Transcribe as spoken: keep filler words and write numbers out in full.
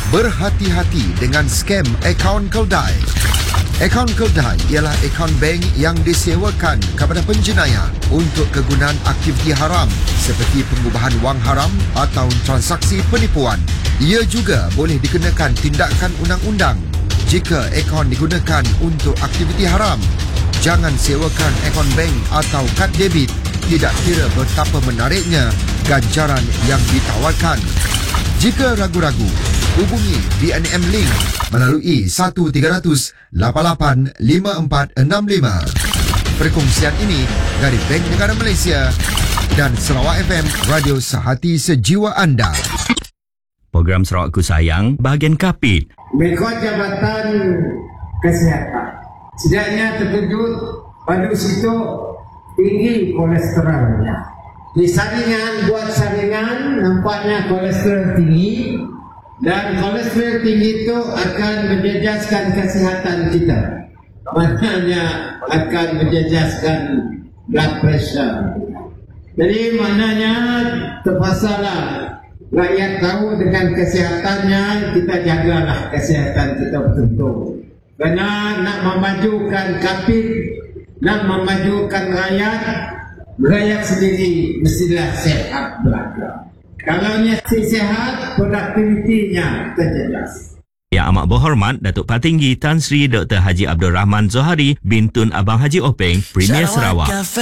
Berhati-hati dengan skam akaun Keldai. Akaun Keldai ialah akaun bank yang disewakan kepada penjenayah untuk kegunaan aktiviti haram seperti pengubahan wang haram atau transaksi penipuan. Ia juga boleh dikenakan tindakan undang-undang jika akaun digunakan untuk aktiviti haram. Jangan sewakan akaun bank atau kad debit, tidak kira betapa menariknya ganjaran yang ditawarkan. Jika ragu-ragu, hubungi B N M Link melalui one three zero zero lapan lapan lima empat enam lima. Perkongsian ini dari Bank Negara Malaysia dan Sarawak F M, radio sehati sejiwa anda. Program Sarawakku Sayang, bahagian Kapit. Mengikut Jabatan Kesihatan, setidaknya terkejut pada situ tinggi kolesterolnya. Di saringan, buat saringan, nampaknya kolesterol tinggi, dan kolesterol tinggi itu akan menjejaskan kesihatan kita. Maknanya akan menjejaskan blood pressure. Jadi maknanya terpaksalah rakyat tahu dengan kesehatannya, kita jagalah kesihatan kita betul-betul. Kerana nak memajukan Kapit, nak memajukan rakyat, rakyat sendiri mestilah sehat belaka. Kalau nya sihat, produktivitinya terjejas. Yang amat berhormat Datuk Patinggi Tan Sri Doktor Haji Abdul Rahman Zohari Bintun Abang Haji Openg, Premier Sarawak.